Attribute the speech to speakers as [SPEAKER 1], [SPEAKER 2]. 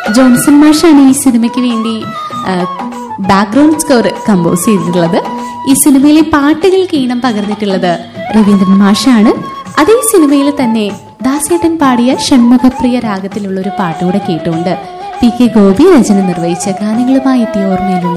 [SPEAKER 1] Johnson മാഷാണ് ഈ സിനിമയ്ക്ക് വേണ്ടി ബാക്ക്ഗ്രൗണ്ട് സ്കോർ കമ്പോസ് ചെയ്തിട്ടുള്ളത്. ഈ സിനിമയിലെ പാട്ടുകൾക്ക് ഈണം പകർന്നിട്ടുള്ളത് രവീന്ദ്രൻ മാഷാണ്. അതേ സിനിമയിൽ തന്നെ ദാസേട്ടൻ പാടിയ ഷൺമുഖപ്രിയ രാഗത്തിലുള്ള ഒരു പാട്ടുകൂടെ കേട്ടുകൊണ്ട് പി കെ ഗോപി രചന നിർവഹിച്ച ഗാനങ്ങളുമായി എത്തിയ ഓർമ്മയിലുള്ള